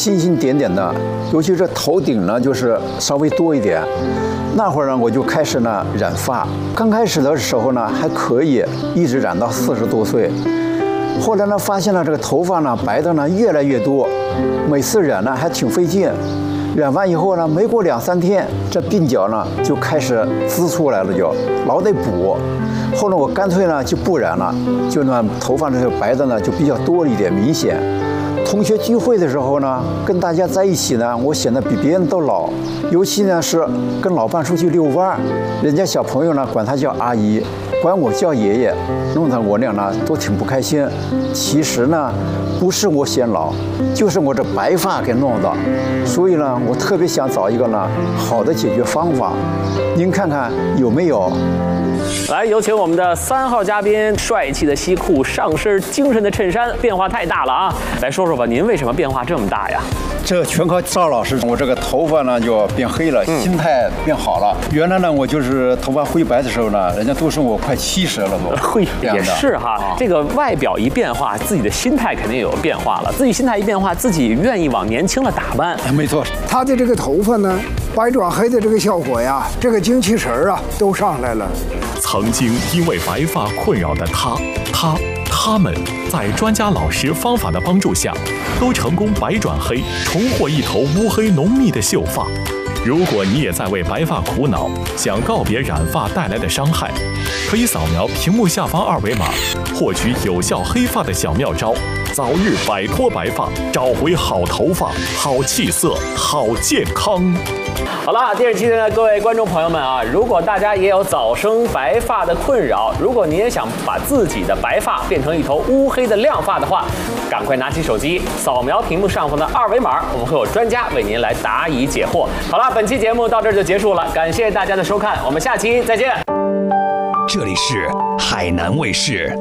星星点点的，尤其是头顶呢，就是稍微多一点。那会儿呢，我就开始呢染发。刚开始的时候呢还可以，一直染到40多岁。后来呢，发现了这个头发呢白的呢越来越多，每次染呢还挺费劲。染完以后呢，没过2、3天，这鬓角呢就开始滋出来了，就老得补。后来我干脆呢就不染了，就呢头发这个白的呢就比较多一点，明显。同学聚会的时候呢，跟大家在一起呢，我显得比别人都老。尤其呢是跟老伴出去遛弯，人家小朋友呢管他叫阿姨，管我叫爷爷，弄得我俩呢都挺不开心。其实呢，不是我显老，就是我这白发给弄的。所以呢，我特别想找一个呢好的解决方法，您看看有没有？ 来，有请我们的3号嘉宾，帅气的西裤，上身精神的衬衫，变化太大了啊！来说说吧，您为什么变化这么大呀？ 这全靠赵老师，我这个头发呢就变黑了，心态变好了。原来呢，我就是头发灰白的时候呢，人家都说我快70了都。 会也是哈，这个外表一变化，自己的心态肯定也有变化了。自己心态一变化，自己愿意往年轻了打扮。 没错， 他的这个头发呢，白转黑的这个效果呀，这个精气神啊都上来了。 曾经因为白发困扰的他们，在专家老师方法的帮助下，都成功白转黑，重获一头乌黑浓密的秀发。如果你也在为白发苦恼，想告别染发带来的伤害，可以扫描屏幕下方2维码，获取有效黑发的小妙招，早日摆脱白发，找回好头发、好气色、好健康。 好了，电视机前的各位观众朋友们啊，如果大家也有早生白发的困扰，如果你也想把自己的白发变成一头乌黑的亮发的话，赶快拿起手机扫描屏幕上方的2维码，我们会有专家为您来答疑解惑。好了，本期节目到这儿就结束了，感谢大家的收看，我们下期再见。 这里是海南卫视。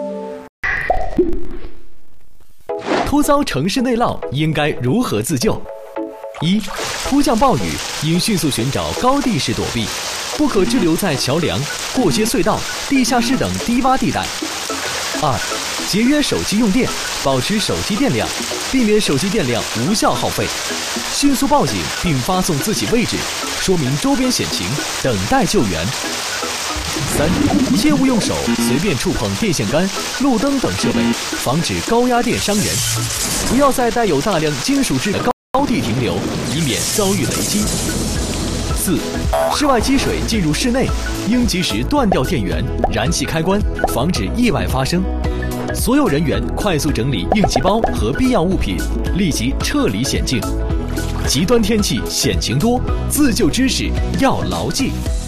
突遭城市内涝，应该如何自救？1. 突降暴雨，应迅速寻找高地势躲避，不可滞留在桥梁、过街隧道、地下室等低洼地带。2. 节约手机用电，保持手机电量，避免手机电量无效耗费。迅速报警并发送自己位置，说明周边险情，等待救援。3. 切勿用手随便触碰电线杆、路灯等设备，防止高压电伤人。不要在带有大量金属质的高地停留，以免遭遇雷击。4. 室外积水进入室内，应及时断掉电源、燃气开关，防止意外发生。所有人员快速整理应急包和必要物品，立即撤离险境。极端天气险情多，自救知识要牢记。